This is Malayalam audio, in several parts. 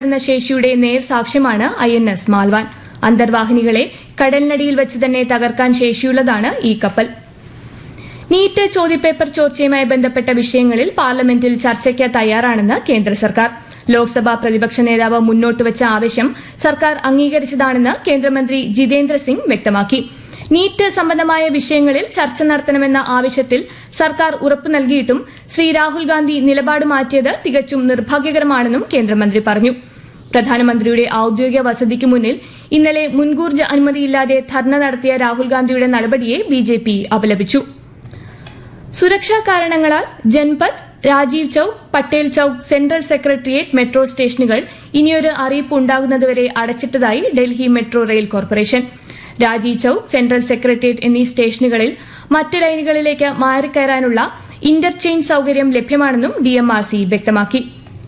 ശേഷിയുടെ നേർസാക്ഷ്യമാണ് INS മാൽവാൻ. അന്തർവാഹിനികളെ കടലിനടിയിൽ വെച്ച് തന്നെ തകർക്കാൻ ശേഷിയുള്ളതാണ് ഈ കപ്പൽ. നീറ്റ് ചോദ്യപേപ്പർ ചോർച്ചയുമായി ബന്ധപ്പെട്ട വിഷയങ്ങളിൽ പാർലമെന്റിൽ ചർച്ചയ്ക്ക് തയ്യാറാണെന്ന് കേന്ദ്ര സർക്കാർ. ലോക്സഭാ പ്രതിപക്ഷ നേതാവ് മുന്നോട്ടുവച്ച ആവശ്യം സർക്കാർ അംഗീകരിച്ചതാണെന്ന് കേന്ദ്രമന്ത്രി ജിതേന്ദ്ര സിംഗ് വ്യക്തമാക്കി. നീറ്റ് സംബന്ധമായ വിഷയങ്ങളിൽ ചർച്ച നടത്തണമെന്ന ആവശ്യത്തിൽ സർക്കാർ ഉറപ്പു നൽകിയിട്ടും ശ്രീ രാഹുൽ ഗാന്ധി നിലപാട് മാറ്റിയത് തികച്ചും നിർഭാഗ്യകരമാണെന്നും കേന്ദ്രമന്ത്രി പറഞ്ഞു. പ്രധാനമന്ത്രിയുടെ ഔദ്യോഗിക വസതിക്ക് മുന്നിൽ ഇന്നലെ മുൻകൂർ അനുമതിയില്ലാതെ ധർണ നടത്തിയ രാഹുൽ ഗാന്ധിയുടെ നടപടിയെ BJP അപലപിച്ചു. സുരക്ഷാ കാരണങ്ങളാൽ Janpath, Rajeev chowk, Patel chowk, central secretariat metro സ്റ്റേഷനുകൾ ഇനിയൊരു അറിയിപ്പ് ഉണ്ടാകുന്നതുവരെ അടച്ചിട്ടതായി Delhi metro rail corporation. Rajeev chowk, central secretariat എന്നീ സ്റ്റേഷനുകളിൽ മറ്റ് ലൈനുകളിലേക്ക് മാറിക്കയറാനുള്ള ഇന്റർചെയ്ഞ്ച് സൌകര്യം ലഭ്യമാണെന്നും DMRC വ്യക്തമാക്കി.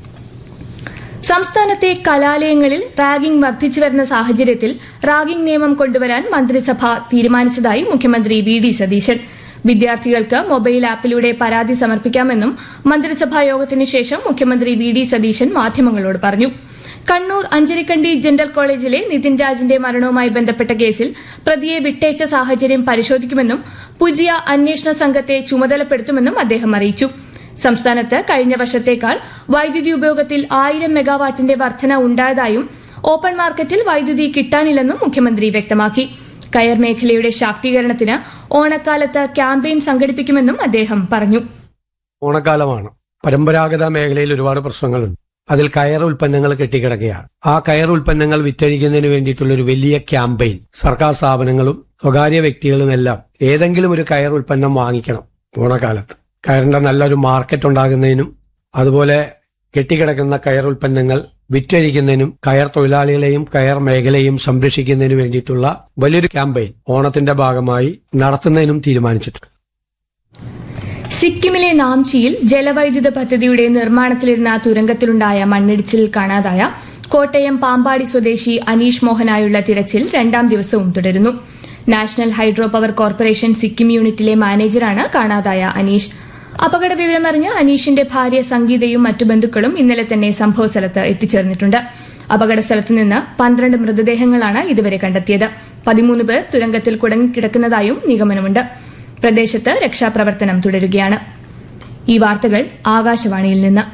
സംസ്ഥാനത്തെ കലാലയങ്ങളിൽ റാഗിംഗ് വർദ്ധിച്ചുവരുന്ന സാഹചര്യത്തിൽ റാഗിംഗ് നിയമം കൊണ്ടുവരാൻ മന്ത്രിസഭ തീരുമാനിച്ചതായി മുഖ്യമന്ത്രി VD സതീശൻ. വിദ്യാർത്ഥികൾക്ക് മൊബൈൽ ആപ്പിലൂടെ പരാതി സമർപ്പിക്കാമെന്നും മന്ത്രിസഭാ യോഗത്തിന് ശേഷം മുഖ്യമന്ത്രി VD സതീശൻ മാധ്യമങ്ങളോട് പറഞ്ഞു. കണ്ണൂർ അഞ്ചരിക്കണ്ടി ജനറൽ കോളേജിലെ നിതിൻ രാജിന്റെ മരണവുമായി ബന്ധപ്പെട്ട കേസിൽ പ്രതിയെ വിട്ടയച്ച സാഹചര്യം പരിശോധിക്കുമെന്നും പുതിയ അന്വേഷണ സംഘത്തെ ചുമതലപ്പെടുത്തുമെന്നും അദ്ദേഹം അറിയിച്ചു. സംസ്ഥാനത്ത് കഴിഞ്ഞ വർഷത്തേക്കാൾ വൈദ്യുതി ഉപയോഗത്തിൽ 1000 മെഗാവാട്ടിന്റെ വർധന ഉണ്ടായതായും ഓപ്പൺ മാർക്കറ്റിൽ വൈദ്യുതി കിട്ടാനില്ലെന്നും മുഖ്യമന്ത്രി വ്യക്തമാക്കി. കയർ മേഖലയുടെ ശാക്തീകരണത്തിന് ഓണക്കാലത്ത് ക്യാമ്പയിൻ സംഘടിപ്പിക്കുമെന്നും അദ്ദേഹം പറഞ്ഞു. ഓണക്കാലമാണ്. പരമ്പരാഗത മേഖലയിൽ ഒരുപാട് പ്രശ്നങ്ങളുണ്ട്. അതിൽ കയർ ഉൽപ്പന്നങ്ങൾ കെട്ടിക്കിടക്കുകയാണ്. ആ കയർ ഉൽപ്പന്നങ്ങൾ വിറ്റഴിക്കുന്നതിന് വേണ്ടിയിട്ടുള്ള ഒരു വലിയ ക്യാമ്പയിൻ സർക്കാർ സ്ഥാപനങ്ങളും സ്വകാര്യ വ്യക്തികളുമെല്ലാം ഏതെങ്കിലും ഒരു കയർ ഉൽപ്പന്നം വാങ്ങിക്കണം. ഓണക്കാലത്ത് കയറിന്റെ നല്ലൊരു മാർക്കറ്റ് ഉണ്ടാകുന്നതിനും അതുപോലെ കെട്ടിക്കിടക്കുന്ന കയർ ഉൽപ്പന്നങ്ങൾ വിറ്റഴിക്കുന്നതിനും കയർ തൊഴിലാളികളെയും കയർ മേഖലയും സംരക്ഷിക്കുന്നതിനു വേണ്ടിയിട്ടുള്ള വലിയൊരു ക്യാമ്പയിൻ ഓണത്തിന്റെ ഭാഗമായി നടത്തുന്നതിനും തീരുമാനിച്ചിട്ടുണ്ട്. സിക്കിമിലെ നാംചിയിൽ ജലവൈദ്യുത പദ്ധതിയുടെ നിർമ്മാണത്തിലിരുന്ന തുരങ്കത്തിലുണ്ടായ മണ്ണിടിച്ചിലിൽ കാണാതായ കോട്ടയം പാമ്പാടി സ്വദേശി അനീഷ് മോഹനായുള്ള തിരച്ചിൽ 2ാം ദിവസവും തുടരുന്നു. National hydro power corporation Sikkim യൂണിറ്റിലെ മാനേജറാണ് കാണാതായ അനീഷ്. അപകട വിവരമറിഞ്ഞ അനീഷിന്റെ ഭാര്യ സംഗീതയും മറ്റു ബന്ധുക്കളും ഇന്നലെ തന്നെ സംഭവസ്ഥലത്ത് എത്തിച്ചേർന്നിട്ടുണ്ട്. അപകട സ്ഥലത്ത് നിന്ന് 12 മൃതദേഹങ്ങളാണ് ഇതുവരെ കണ്ടെത്തിയത്. 13 പേർ തുരങ്കത്തിൽ കുടുങ്ങിക്കിടക്കുന്നതായും നിഗമനമുണ്ട്. പ്രദേശത്ത് രക്ഷാപ്രവർത്തനം തുടരുകയാണ്. ഈ വാർത്തകൾ ആകാശവാണിയിൽ നിന്ന്.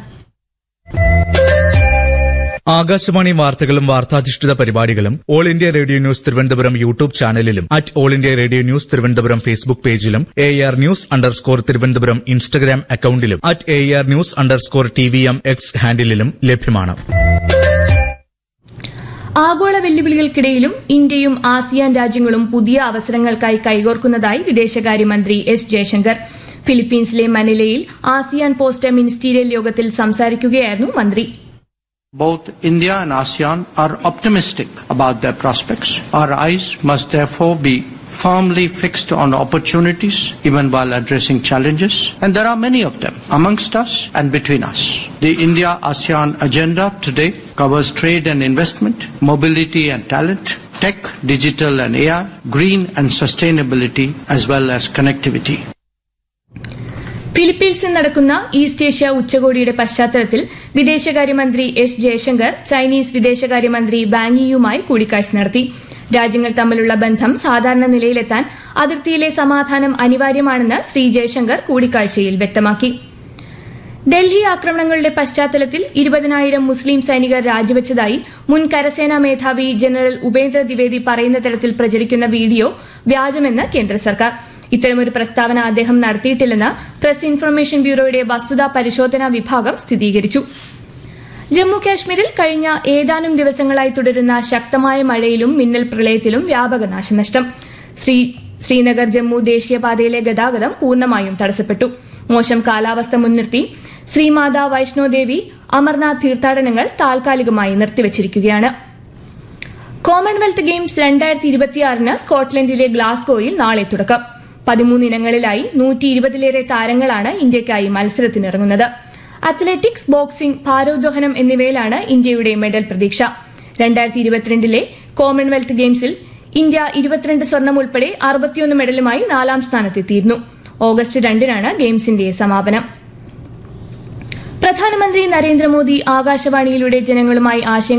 ആകാശവാണി വാർത്തകളും വാർത്താധിഷ്ഠിത പരിപാടികളും all India radio news Thiruvananthapuram YouTube ചാനലിലും all India radio news Thiruvananthapuram Facebook പേജിലും AR News_ തിരുവനന്തപുരം ഇൻസ്റ്റഗ്രാം അക്കൌണ്ടിലും AR News_TVM X ഹാൻഡിലും ലഭ്യമാണ്. ആഗോള വെല്ലുവിളികൾക്കിടയിലും ഇന്ത്യയും ആസിയാൻ രാജ്യങ്ങളും പുതിയ അവസരങ്ങൾക്കായി കൈകോർക്കുന്നതായി വിദേശകാര്യമന്ത്രി S. Jaishankar. ഫിലിപ്പീൻസിലെ മനിലയിൽ ASEAN post ministerial യോഗത്തിൽ സംസാരിക്കുകയായിരുന്നു മന്ത്രി. Both India and ASEAN are optimistic about their prospects. Our eyes must therefore be firmly fixed on opportunities even while addressing challenges, and there are many of them amongst us and between us. The India-ASEAN agenda today covers trade and investment, mobility and talent, tech, digital and AI, green and sustainability, as well as connectivity. ഫിലിപ്പീൻസിൽ നടക്കുന്ന ഈസ്റ്റ് ഏഷ്യ ഉച്ചകോടിയുടെ പശ്ചാത്തലത്തിൽ വിദേശകാര്യമന്ത്രി S. ജയശങ്കർ ചൈനീസ് വിദേശകാര്യമന്ത്രി വാങ് യിയുമായി കൂടിക്കാഴ്ച നടത്തി. രാജ്യങ്ങൾ തമ്മിലുള്ള ബന്ധം സാധാരണ നിലയിലെത്താൻ അതിർത്തിയിലെ സമാധാനം അനിവാര്യമാണെന്ന് ശ്രീ ജയശങ്കർ കൂടിക്കാഴ്ചയിൽ വ്യക്തമാക്കി. ഡൽഹി ആക്രമണങ്ങളുടെ പശ്ചാത്തലത്തിൽ 20,000 മുസ്ലിം സൈനികർ രാജിവെച്ചതായി മുൻ കരസേനാ മേധാവി ജനറൽ ഉപേന്ദ്ര ദ്വിവേദി പറയുന്ന തരത്തിൽ പ്രചരിക്കുന്ന വീഡിയോ വ്യാജമെന്ന് കേന്ദ്ര സർക്കാർ. ഇത്തരമൊരു പ്രസ്താവന അദ്ദേഹം നടത്തിയിട്ടില്ലെന്ന് പ്രസ് ഇൻഫർമേഷൻ ബ്യൂറോയുടെ വസ്തുതാ പരിശോധനാ വിഭാഗം സ്ഥിരീകരിച്ചു. ജമ്മു കാശ്മീരിൽ കഴിഞ്ഞ ഏതാനും ദിവസങ്ങളായി തുടരുന്ന ശക്തമായ മഴയിലും മിന്നൽ പ്രളയത്തിലും വ്യാപക നാശനഷ്ടം. ശ്രീനഗർ ജമ്മു ദേശീയപാതയിലെ ഗതാഗതം പൂർണ്ണമായും തടസ്സപ്പെട്ടു. മോശം കാലാവസ്ഥ മുൻനിർത്തി ശ്രീമാതാ വൈഷ്ണോദേവി അമർനാഥ് തീർത്ഥാടനങ്ങൾ താൽക്കാലികമായി നിർത്തിവച്ചിരിക്കുകയാണ്. കോമൺവെൽത്ത് ഗെയിംസ് 2026 സ്കോട്ട്ലൻഡിലെ ഗ്ലാസ്ഗോയിൽ നാളെ തുടക്കം. 13 ഇനങ്ങളിലായി 120-ലേറെ താരങ്ങളാണ് ഇന്ത്യയ്ക്കായി മത്സരത്തിനിറങ്ങുന്നത്. അത്ലറ്റിക്സ്, ബോക്സിംഗ്, ഭാരോദ്വഹനം എന്നിവയിലാണ് ഇന്ത്യയുടെ മെഡൽ പ്രതീക്ഷ. 2022 കോമൺവെൽത്ത് ഗെയിംസിൽ ഇന്ത്യ 22 സ്വർണം ഉൾപ്പെടെ 61 മെഡലുമായി 4ാം സ്ഥാനത്തെത്തിയിരുന്നു. ഓഗസ്റ്റ് 2-നാണ് ഗെയിംസിന്റെ സമാപനം. പ്രധാനമന്ത്രി നരേന്ദ്രമോദി ആകാശവാണിയിലൂടെ ജനങ്ങളുമായി ആശയങ്ങൾ